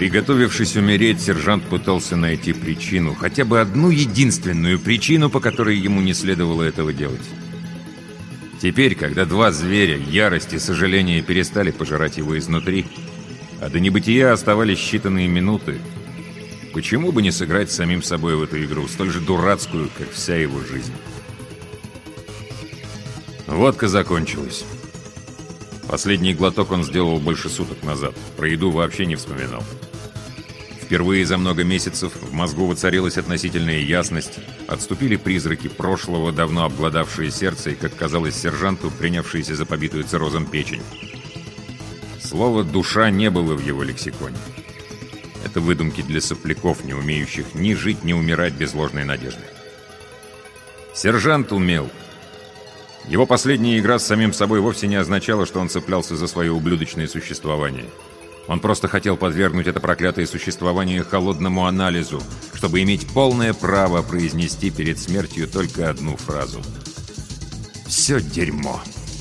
Приготовившись умереть, сержант пытался найти причину, хотя бы одну единственную причину, по которой ему не следовало этого делать. Теперь, когда два зверя, ярость и сожаление, перестали пожирать его изнутри, а до небытия оставались считанные минуты, почему бы не сыграть с самим собой в эту игру, столь же дурацкую, как вся его жизнь? Водка закончилась. Последний глоток он сделал больше суток назад. Про еду вообще не вспоминал. Впервые за много месяцев в мозгу воцарилась относительная ясность, отступили призраки прошлого, давно обглодавшие сердце и, как казалось сержанту, принявшиеся за побитую циррозом печень. Слово «душа» не было в его лексиконе. Это выдумки для сопляков, не умеющих ни жить, ни умирать без ложной надежды. Сержант умел. Его последняя игра с самим собой вовсе не означала, что он цеплялся за свое ублюдочное существование. Он просто хотел подвергнуть это проклятое существование холодному анализу, чтобы иметь полное право произнести перед смертью только одну фразу. «Все дерьмо».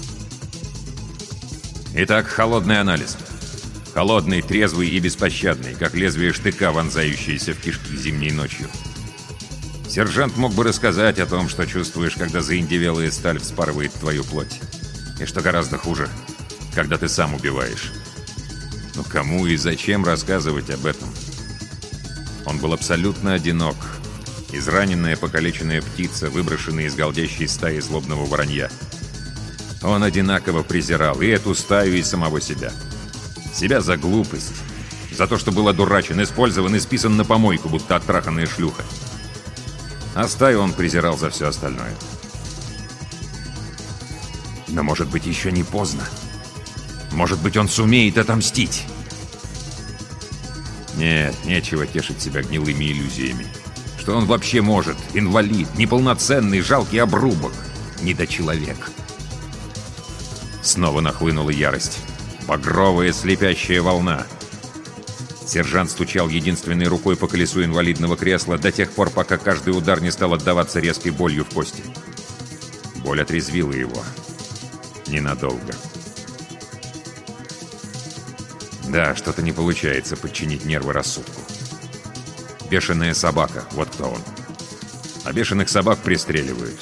Итак, холодный анализ. Холодный, трезвый и беспощадный, как лезвие штыка, вонзающееся в кишки зимней ночью. Сержант мог бы рассказать о том, что чувствуешь, когда заиндевелая сталь вспарывает твою плоть. И что гораздо хуже, когда ты сам убиваешь. Но кому и зачем рассказывать об этом? Он был абсолютно одинок. Израненная, покалеченная птица, выброшенная из голдящей стаи злобного воронья. Он одинаково презирал и эту стаю, и самого себя. Себя за глупость, за то, что был одурачен, использован и списан на помойку, будто оттраханная шлюха. А стаю он презирал за все остальное. Но, может быть, еще не поздно. Может быть, он сумеет отомстить. Нет, нечего тешить себя гнилыми иллюзиями. Что он вообще может? Инвалид, неполноценный, жалкий обрубок, недочеловек. Снова нахлынула ярость. Багровая слепящая волна. Сержант стучал единственной рукой по колесу инвалидного кресла до тех пор, пока каждый удар не стал отдаваться резкой болью в кости. Боль отрезвила его. Ненадолго. Да, что-то не получается подчинить нервы рассудку. Бешеная собака, вот кто он. А бешеных собак пристреливают.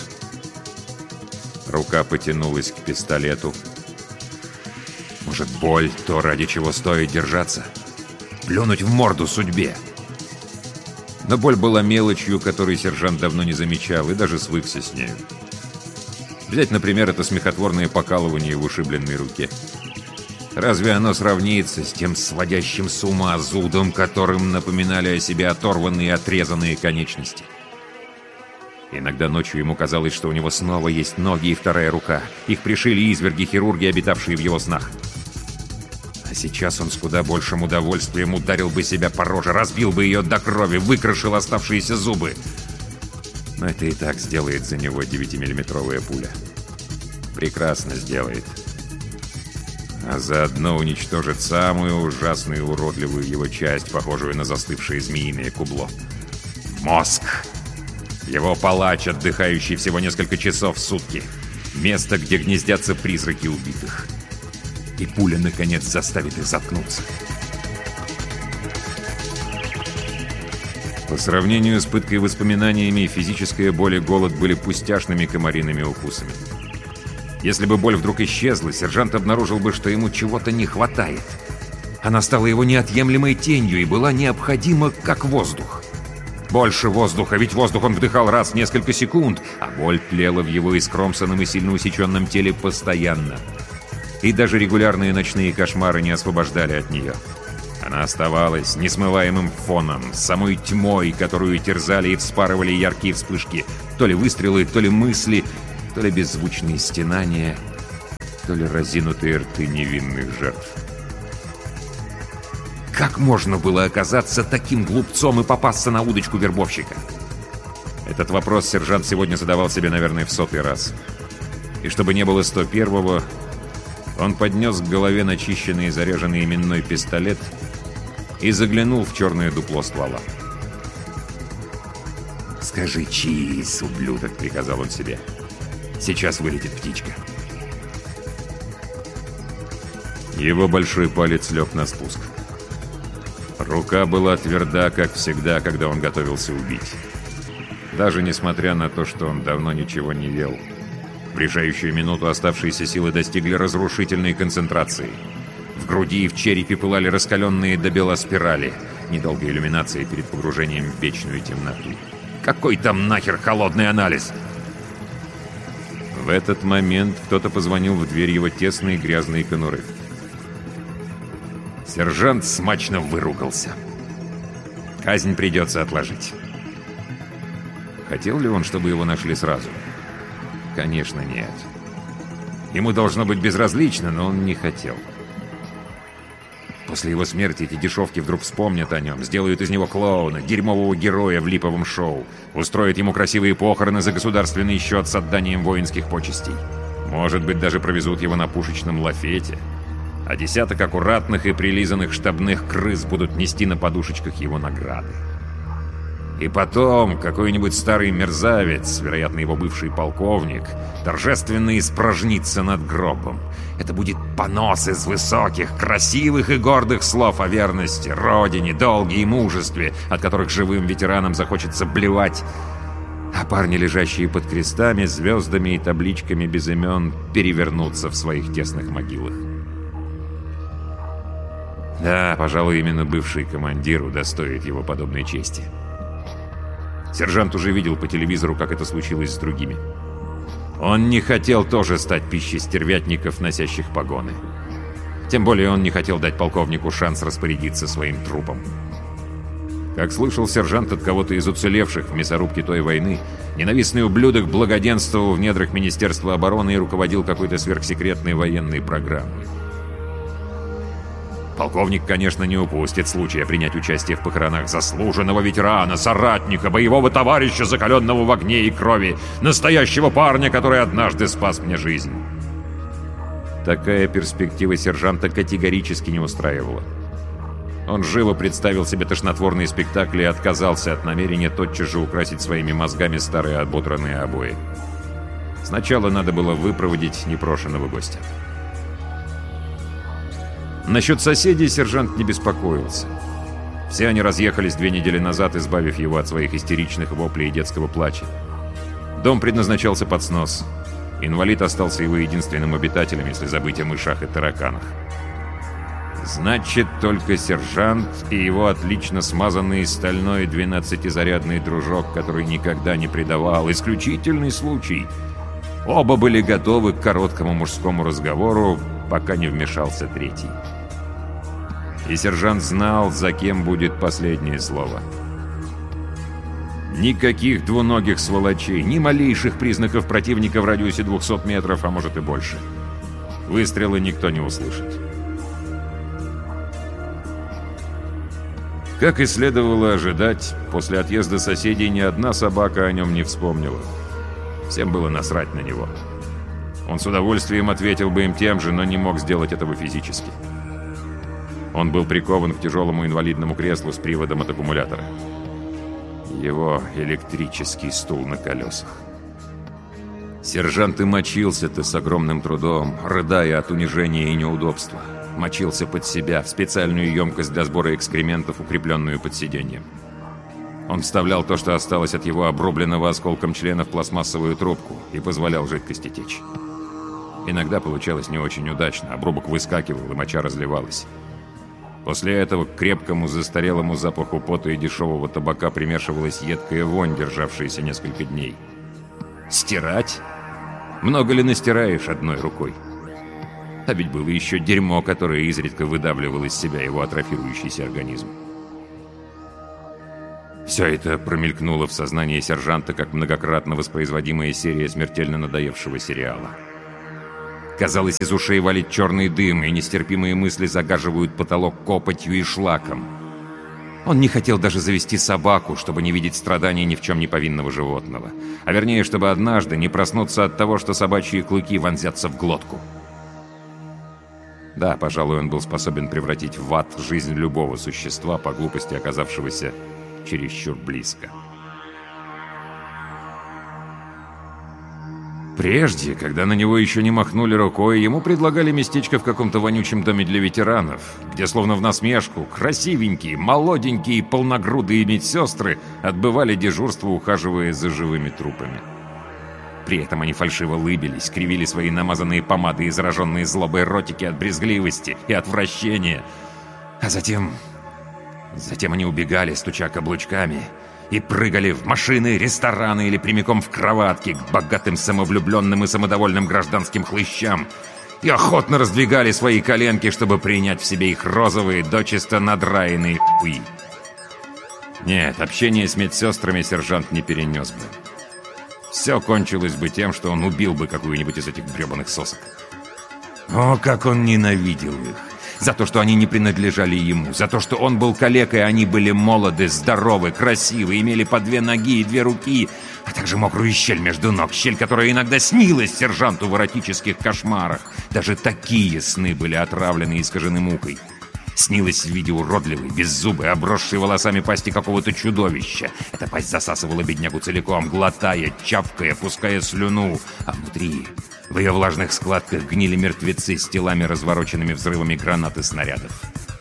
Рука потянулась к пистолету. Может, боль — то, ради чего стоит держаться? Плюнуть в морду судьбе. Но боль была мелочью, которой сержант давно не замечал и даже свыкся с нею. Взять, например, это смехотворное покалывание в ушибленной руке. Разве оно сравнится с тем сводящим с ума зудом, которым напоминали о себе оторванные и отрезанные конечности? Иногда ночью ему казалось, что у него снова есть ноги и вторая рука. Их пришили изверги-хирурги, обитавшие в его снах. А сейчас он с куда большим удовольствием ударил бы себя по роже, разбил бы ее до крови, выкрошил оставшиеся зубы. Но это и так сделает за него 9-миллиметровая пуля. Прекрасно сделает. А заодно уничтожит самую ужасную и уродливую его часть, похожую на застывшее змеиное кубло. Мозг. Его палач, отдыхающий всего несколько часов в сутки. Место, где гнездятся призраки убитых. И пуля, наконец, заставит их заткнуться. По сравнению с пыткой воспоминаниями, физическая боль и голод были пустяшными комариными укусами. Если бы боль вдруг исчезла, сержант обнаружил бы, что ему чего-то не хватает. Она стала его неотъемлемой тенью и была необходима, как воздух. Больше воздуха, ведь воздух он вдыхал раз в несколько секунд, а боль тлела в его искромсанном и сильно усеченном теле постоянно. И даже регулярные ночные кошмары не освобождали от нее. Она оставалась несмываемым фоном, самой тьмой, которую терзали и вспарывали яркие вспышки. То ли выстрелы, то ли мысли, то ли беззвучные стенания, то ли разинутые рты невинных жертв. Как можно было оказаться таким глупцом и попасться на удочку вербовщика? Этот вопрос сержант сегодня задавал себе, наверное, в 100-й раз. И чтобы не было 101-го, он поднес к голове начищенный и заряженный именной пистолет и заглянул в черное дупло ствола. «Скажи чиз, ублюдок», — приказал он себе. «Сейчас вылетит птичка». Его большой палец лег на спуск. Рука была тверда, как всегда, когда он готовился убить. Даже несмотря на то, что он давно ничего не ел. В ближайшую минуту оставшиеся силы достигли разрушительной концентрации. В груди и в черепе пылали раскаленные до бела спирали. Недолгая иллюминация перед погружением в вечную темноту. Какой там нахер холодный анализ? В этот момент кто-то позвонил в дверь его тесной грязной конуры. Сержант смачно выругался. Казнь придется отложить. Хотел ли он, чтобы его нашли сразу? Конечно, нет. Ему должно быть безразлично, но он не хотел. После его смерти эти дешевки вдруг вспомнят о нем, сделают из него клоуна, дерьмового героя в липовом шоу, устроят ему красивые похороны за государственный счет с отданием воинских почестей. Может быть, даже провезут его на пушечном лафете, а десяток аккуратных и прилизанных штабных крыс будут нести на подушечках его награды. И потом какой-нибудь старый мерзавец, вероятно, его бывший полковник, торжественно испражнится над гробом. Это будет понос из высоких, красивых и гордых слов о верности, родине, долге и мужестве, от которых живым ветеранам захочется блевать. А парни, лежащие под крестами, звездами и табличками без имен, перевернутся в своих тесных могилах. Да, пожалуй, именно бывший командир удостоит его подобной чести. Сержант уже видел по телевизору, как это случилось с другими. Он не хотел тоже стать пищей стервятников, носящих погоны. Тем более он не хотел дать полковнику шанс распорядиться своим трупом. Как слышал сержант от кого-то из уцелевших в мясорубке той войны, ненавистный ублюдок благоденствовал в недрах Министерства обороны и руководил какой-то сверхсекретной военной программой. Полковник, конечно, не упустит случая принять участие в похоронах заслуженного ветерана, соратника, боевого товарища, закаленного в огне и крови, настоящего парня, который однажды спас мне жизнь. Такая перспектива сержанта категорически не устраивала. Он живо представил себе тошнотворные спектакли и отказался от намерения тотчас же украсить своими мозгами старые ободранные обои. Сначала надо было выпроводить непрошенного гостя. Насчет соседей сержант не беспокоился. Все они разъехались 2 недели назад, избавив его от своих истеричных воплей и детского плача. Дом предназначался под снос. Инвалид остался его единственным обитателем, если забыть о мышах и тараканах. Значит, только сержант и его отлично смазанный стальной 12-зарядный дружок, который никогда не предавал. Исключительный случай. Оба были готовы к короткому мужскому разговору, пока не вмешался третий. И сержант знал, за кем будет последнее слово. Никаких двуногих сволочей, ни малейших признаков противника в радиусе 200 метров, а может и больше. Выстрелы никто не услышит. Как и следовало ожидать, после отъезда соседей ни одна собака о нем не вспомнила. Всем было насрать на него. Он с удовольствием ответил бы им тем же, но не мог сделать этого физически. Он был прикован к тяжелому инвалидному креслу с приводом от аккумулятора. Его электрический стул на колесах. Сержант и мочился-то с огромным трудом, рыдая от унижения и неудобства. Мочился под себя в специальную емкость для сбора экскрементов, укрепленную под сиденьем. Он вставлял то, что осталось от его обрубленного осколком члена, в пластмассовую трубку и позволял жидкости течь. Иногда получалось не очень удачно, обрубок выскакивал и моча разливалась. После этого к крепкому застарелому запаху пота и дешевого табака примешивалась едкая вонь, державшаяся несколько дней. Стирать? Много ли настираешь одной рукой? А ведь было еще дерьмо, которое изредка выдавливал из себя его атрофирующийся организм. Все это промелькнуло в сознании сержанта, как многократно воспроизводимая серия смертельно надоевшего сериала. Казалось, из ушей валит черный дым, и нестерпимые мысли загаживают потолок копотью и шлаком. Он не хотел даже завести собаку, чтобы не видеть страданий ни в чем не повинного животного. А вернее, чтобы однажды не проснуться от того, что собачьи клыки вонзятся в глотку. Да, пожалуй, он был способен превратить в ад жизнь любого существа, по глупости оказавшегося чересчур близко. Прежде, когда на него еще не махнули рукой, ему предлагали местечко в каком-то вонючем доме для ветеранов, где словно в насмешку красивенькие, молоденькие, полногрудые медсестры отбывали дежурство, ухаживая за живыми трупами. При этом они фальшиво лыбились, кривили свои намазанные помадой и зараженные злобой ротики от брезгливости и отвращения. А затем они убегали, стуча каблучками, и прыгали в машины, рестораны или прямиком в кроватки к богатым, самовлюбленным и самодовольным гражданским хлыщам и охотно раздвигали свои коленки, чтобы принять в себе их розовые, дочисто надраенные хуи. Нет, общение с медсестрами сержант не перенес бы. Все кончилось бы тем, что он убил бы какую-нибудь из этих гребаных сосок. О, как он ненавидел их! За то, что они не принадлежали ему, за то, что он был калекой, они были молоды, здоровы, красивы, имели по 2 ноги и 2 руки, а также мокрую щель между ног, щель, которая иногда снилась сержанту в эротических кошмарах. Даже такие сны были отравлены и искажены мукой. Снилась в виде уродливой, беззубой, обросшей волосами пасти какого-то чудовища. Эта пасть засасывала беднягу целиком, глотая, чавкая, пуская слюну, а внутри... В ее влажных складках гнили мертвецы с телами, развороченными взрывами гранат и снарядов.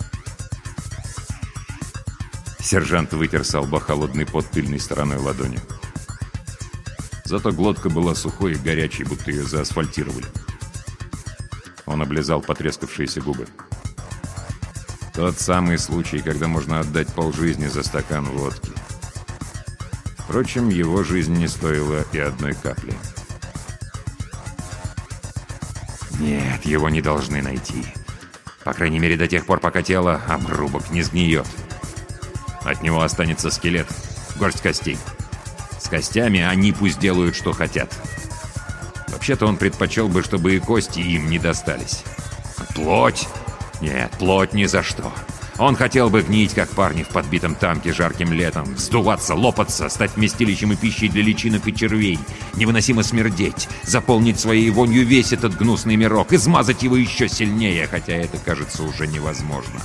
Сержант вытер со лба холодный пот тыльной стороной ладони. Зато глотка была сухой и горячей, будто ее заасфальтировали. Он облизал потрескавшиеся губы. Тот самый случай, когда можно отдать полжизни за стакан водки. Впрочем, его жизнь не стоила и одной капли. Нет, его не должны найти. По крайней мере, до тех пор, пока тело, обрубок, не сгниет. От него останется скелет, горсть костей. С костями они пусть делают, что хотят. Вообще-то он предпочел бы, чтобы и кости им не достались. Плоть? Нет, плоть ни за что. Он хотел бы гнить, как парни в подбитом танке жарким летом, вздуваться, лопаться, стать вместилищем и пищей для личинок и червей, невыносимо смердеть, заполнить своей вонью весь этот гнусный мирок, измазать его еще сильнее, хотя это кажется уже невозможно.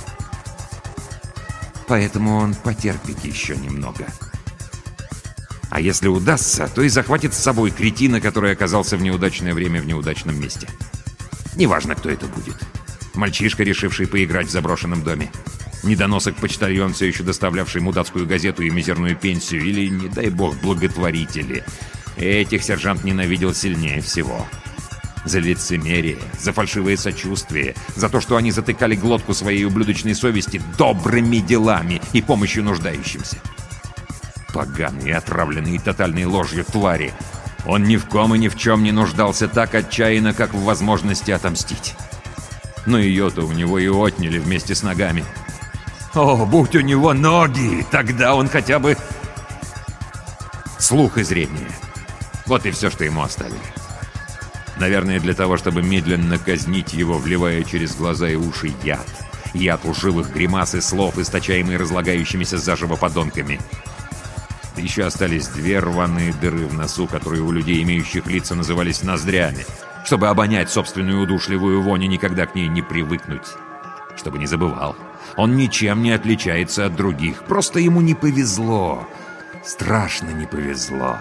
Поэтому он потерпит еще немного. А если удастся, то и захватит с собой кретина, который оказался в неудачное время в неудачном месте. Неважно, кто это будет. Мальчишка, решивший поиграть в заброшенном доме. Недоносок-почтальон, все еще доставлявший мудацкую газету и мизерную пенсию, или, не дай бог, благотворители. Этих сержант ненавидел сильнее всего. За лицемерие, за фальшивое сочувствие, за то, что они затыкали глотку своей ублюдочной совести добрыми делами и помощью нуждающимся. Поганые, отравленные тотальной ложью твари. Он ни в ком и ни в чем не нуждался так отчаянно, как в возможности отомстить. Но ее-то у него и отняли вместе с ногами. О, будь у него ноги, тогда он хотя бы... Слух и зрение. Вот и все, что ему оставили. Наверное, для того, чтобы медленно казнить его, вливая через глаза и уши яд. Яд лживых гримас и слов, источаемый разлагающимися заживо подонками. Да еще остались 2 рваные дыры в носу, которые у людей, имеющих лица, назывались ноздрями, чтобы обонять собственную удушливую вонь и никогда к ней не привыкнуть. Чтобы не забывал. Он ничем не отличается от других. Просто ему не повезло. Страшно не повезло.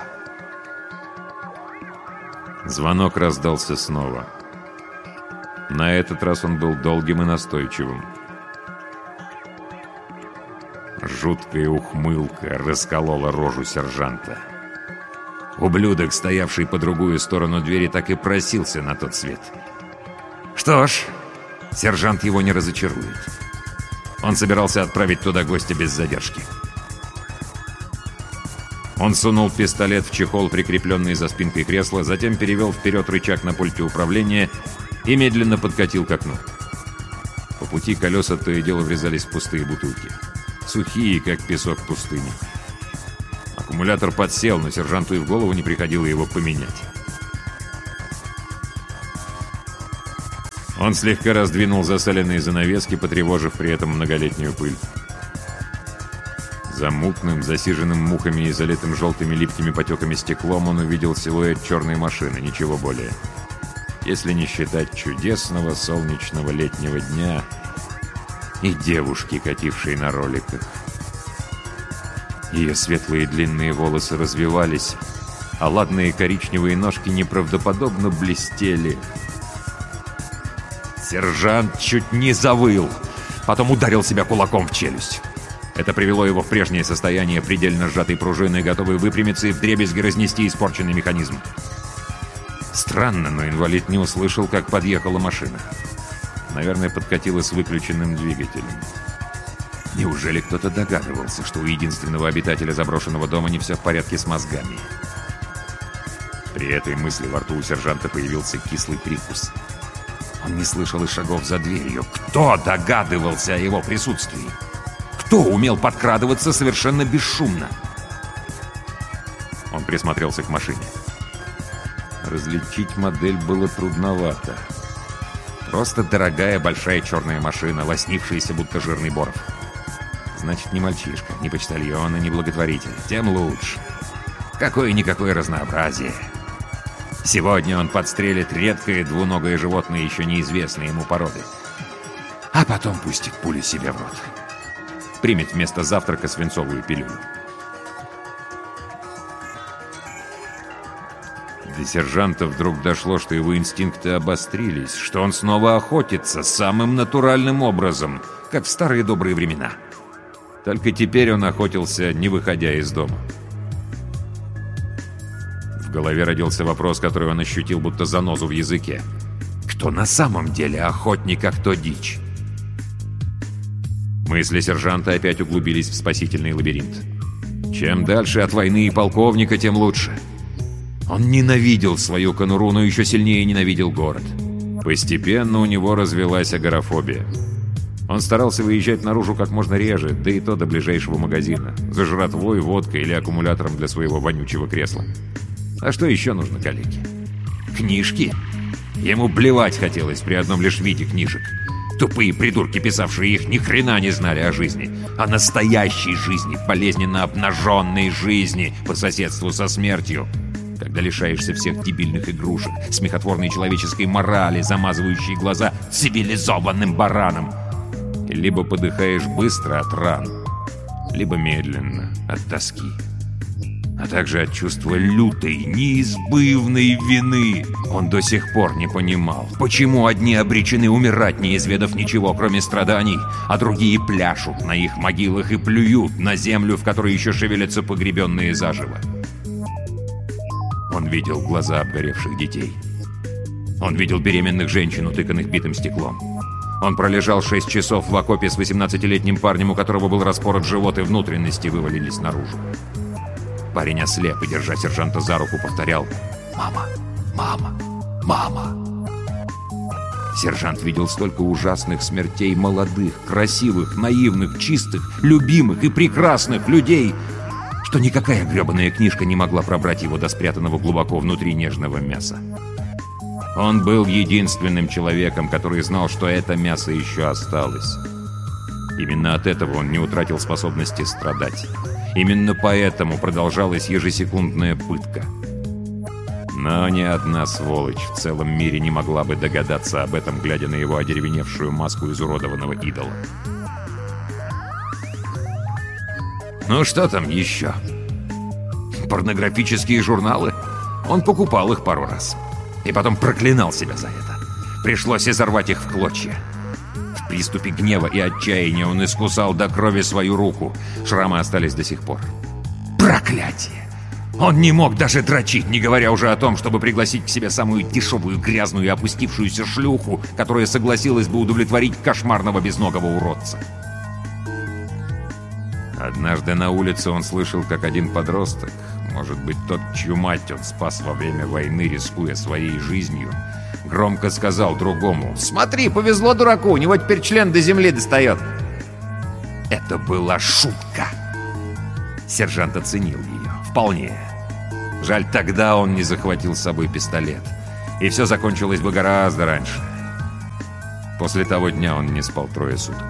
Звонок раздался снова. На этот раз он был долгим и настойчивым. Жуткая ухмылка расколола рожу сержанта. Ублюдок, стоявший по другую сторону двери, так и просился на тот свет. Что ж, сержант его не разочарует. Он собирался отправить туда гостя без задержки. Он сунул пистолет в чехол, прикрепленный за спинкой кресла, затем перевел вперед рычаг на пульте управления и медленно подкатил к окну. По пути колеса то и дело врезались в пустые бутылки. Сухие, как песок в пустыне. Аккумулятор подсел, но сержанту и в голову не приходило его поменять. Он слегка раздвинул засаленные занавески, потревожив при этом многолетнюю пыль. За мутным, засиженным мухами и залитым желтыми липкими потеками стеклом он увидел силуэт черной машины, ничего более. Если не считать чудесного солнечного летнего дня и девушки, катившей на роликах. Ее светлые длинные волосы развивались, а ладные коричневые ножки неправдоподобно блестели. Сержант чуть не завыл, потом ударил себя кулаком в челюсть. Это привело его в прежнее состояние предельно сжатой пружины, готовой выпрямиться и вдребезги разнести испорченный механизм. Странно, но инвалид не услышал, как подъехала машина. Наверное, подкатила с выключенным двигателем. Неужели кто-то догадывался, что у единственного обитателя заброшенного дома не все в порядке с мозгами? При этой мысли во рту у сержанта появился кислый привкус. Он не слышал и шагов за дверью. Кто догадывался о его присутствии? Кто умел подкрадываться совершенно бесшумно? Он присмотрелся к машине. Различить модель было трудновато. Просто дорогая большая черная машина, лоснившаяся будто жирный боров. Значит, не мальчишка, не почтальон и не благотворитель. Тем лучше. Какое-никакое разнообразие. Сегодня он подстрелит редкое двуногое животное еще неизвестной ему породы. А потом пустит пулю себе в рот. Примет вместо завтрака свинцовую пилюлю. До сержанта вдруг дошло, что его инстинкты обострились, что он снова охотится самым натуральным образом, как в старые добрые времена. Только теперь он охотился, не выходя из дома. В голове родился вопрос, который он ощутил, будто занозу в языке. Кто на самом деле охотник, а кто дичь? Мысли сержанта опять углубились в спасительный лабиринт. Чем дальше от войны и полковника, тем лучше. Он ненавидел свою конуру, но еще сильнее ненавидел город. Постепенно у него развилась агорафобия. Он старался выезжать наружу как можно реже, да и то до ближайшего магазина, за жратвой, водкой или аккумулятором для своего вонючего кресла. А что еще нужно коллеге? Книжки? Ему блевать хотелось при одном лишь виде книжек. Тупые придурки, писавшие их, ни хрена не знали о жизни. О настоящей жизни, болезненно обнаженной жизни по соседству со смертью. Когда лишаешься всех дебильных игрушек, смехотворной человеческой морали, замазывающей глаза цивилизованным баранам. И либо подыхаешь быстро от ран, либо медленно от тоски. А также от чувства лютой, неизбывной вины. Он до сих пор не понимал, почему одни обречены умирать, не изведав ничего, кроме страданий, а другие пляшут на их могилах и плюют на землю, в которой еще шевелятся погребенные заживо. Он видел глаза обгоревших детей. Он видел беременных женщин, утыканных битым стеклом. Он пролежал 6 часов в окопе с 18-летним парнем, у которого был распорот живот и внутренности вывалились наружу. Парень ослеп и, держа сержанта за руку, повторял: «Мама! Мама! Мама!» Сержант видел столько ужасных смертей молодых, красивых, наивных, чистых, любимых и прекрасных людей, что никакая гребаная книжка не могла пробрать его до спрятанного глубоко внутри нежного мяса. Он был единственным человеком, который знал, что это мясо еще осталось. Именно от этого он не утратил способности страдать. Именно поэтому продолжалась ежесекундная пытка. Но ни одна сволочь в целом мире не могла бы догадаться об этом, глядя на его одеревеневшую маску изуродованного идола. Ну что там еще? Порнографические журналы? Он покупал их пару раз. И потом проклинал себя за это. Пришлось изорвать их в клочья. В приступе гнева и отчаяния он искусал до крови свою руку. Шрамы остались до сих пор. Проклятие! Он не мог даже дрочить, не говоря уже о том, чтобы пригласить к себе самую дешевую, грязную и опустившуюся шлюху, которая согласилась бы удовлетворить кошмарного безногого уродца. Однажды на улице он слышал, как один подросток, может быть, тот, чью мать он спас во время войны, рискуя своей жизнью, громко сказал другому: «Смотри, повезло дураку, у него теперь член до земли достает». Это была шутка. Сержант оценил ее. Вполне. Жаль, тогда он не захватил с собой пистолет. И все закончилось бы гораздо раньше. После того дня он не спал 3 суток.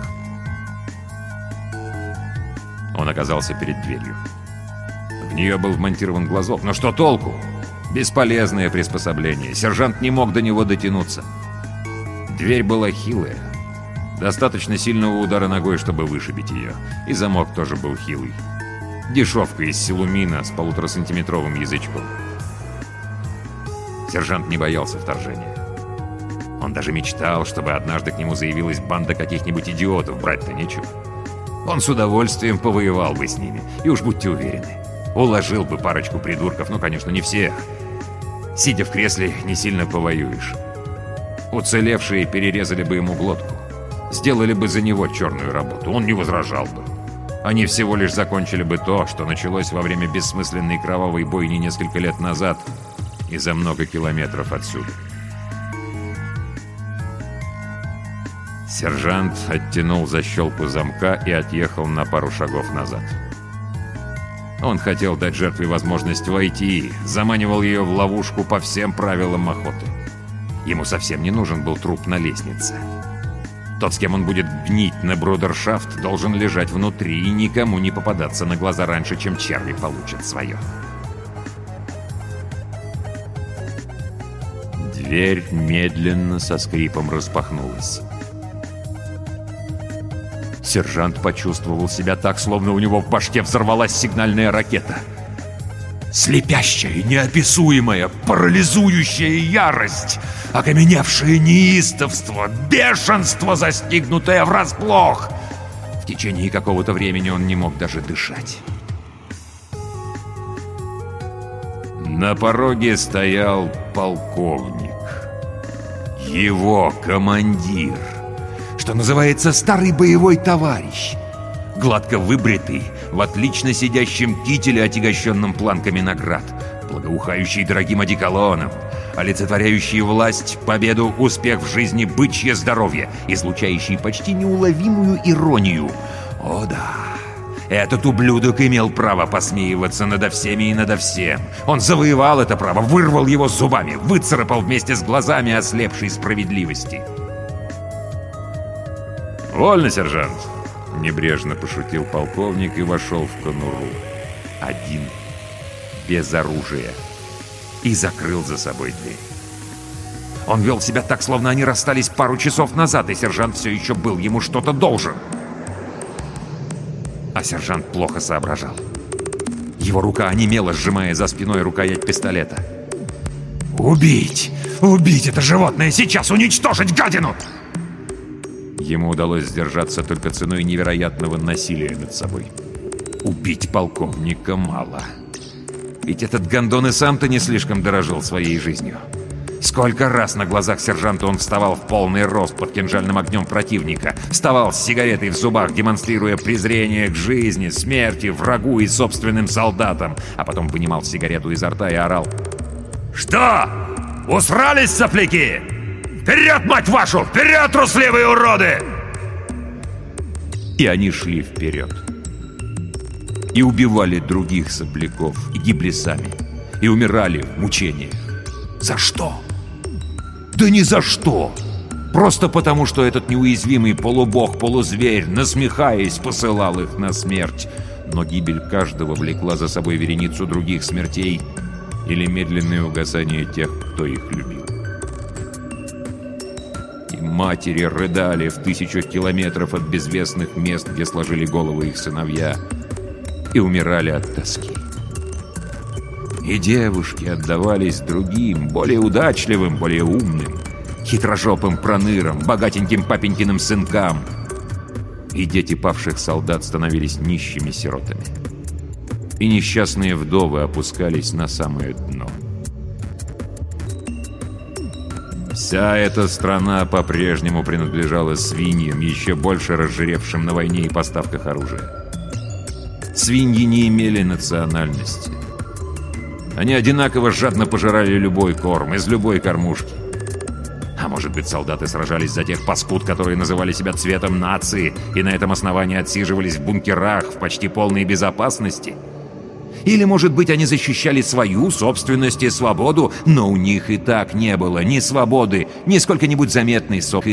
Он оказался перед дверью. В нее был вмонтирован глазок. Но что толку? Бесполезное приспособление. Сержант не мог до него дотянуться. Дверь была хилая. Достаточно сильного удара ногой, чтобы вышибить ее. И замок тоже был хилый. Дешевка из силумина с 1,5-сантиметровым язычком. Сержант не боялся вторжения. Он даже мечтал, чтобы однажды к нему заявилась банда каких-нибудь идиотов, брать-то нечего. Он с удовольствием повоевал бы с ними, и уж будьте уверены, уложил бы парочку придурков, ну, конечно, не всех. Сидя в кресле, не сильно повоюешь. Уцелевшие перерезали бы ему глотку, сделали бы за него черную работу, он не возражал бы. Они всего лишь закончили бы то, что началось во время бессмысленной кровавой бойни несколько лет назад и за много километров отсюда. Сержант оттянул защелку замка и отъехал на пару шагов назад. Он хотел дать жертве возможность войти, заманивал ее в ловушку по всем правилам охоты. Ему совсем не нужен был труп на лестнице. Тот, с кем он будет гнить на брудершафт, должен лежать внутри и никому не попадаться на глаза раньше, чем черви получат свое. Дверь медленно со скрипом распахнулась. Сержант почувствовал себя так, словно у него в башке взорвалась сигнальная ракета. Слепящая, неописуемая, парализующая ярость, окаменевшее неистовство, бешенство, застигнутое врасплох. В течение какого-то времени он не мог даже дышать. На пороге стоял полковник. Его командир. Что называется, старый боевой товарищ. Гладко выбритый, в отлично сидящем кителе, отягощенном планками наград, благоухающий дорогим одеколоном, олицетворяющий власть, победу, успех в жизни, бычье здоровье, излучающий почти неуловимую иронию. О да, этот ублюдок имел право посмеиваться надо всеми и надо всем. Он завоевал это право, вырвал его зубами, выцарапал вместе с глазами ослепшей справедливости. «Вольно, сержант!» — небрежно пошутил полковник и вошел в конуру. Один, без оружия, и закрыл за собой дверь. Он вел себя так, словно они расстались пару часов назад, и сержант все еще был ему что-то должен. А сержант плохо соображал. Его рука онемела, сжимая за спиной рукоять пистолета. «Убить! Убить это животное! Сейчас уничтожить гадину!» Ему удалось сдержаться только ценой невероятного насилия над собой. Убить полковника мало. Ведь этот гондон и сам-то не слишком дорожил своей жизнью. Сколько раз на глазах сержанта он вставал в полный рост под кинжальным огнем противника, вставал с сигаретой в зубах, демонстрируя презрение к жизни, смерти, врагу и собственным солдатам, а потом вынимал сигарету изо рта и орал: «Что? Усрались, сопляки? Вперед, мать вашу! Вперед, трусливые уроды!» И они шли вперед. И убивали других сопляков, и гибли сами, и умирали в мучениях. За что? Да ни за что! Просто потому, что этот неуязвимый полубог, полузверь, насмехаясь, посылал их на смерть. Но гибель каждого влекла за собой вереницу других смертей или медленное угасание тех, кто их любил. И матери рыдали в тысячах километров от безвестных мест, где сложили головы их сыновья, и умирали от тоски. И девушки отдавались другим, более удачливым, более умным, хитрожопым пронырам, богатеньким папенькиным сынкам. И дети павших солдат становились нищими сиротами. И несчастные вдовы опускались на самое дно. Вся эта страна по-прежнему принадлежала свиньям, еще больше разжиревшим на войне и поставках оружия. Свиньи не имели национальности. Они одинаково жадно пожирали любой корм из любой кормушки. А может быть, солдаты сражались за тех паскуд, которые называли себя цветом нации, и на этом основании отсиживались в бункерах в почти полной безопасности? Или, может быть, они защищали свою собственность и свободу, но у них и так не было ни свободы, ни сколько-нибудь заметной собственности.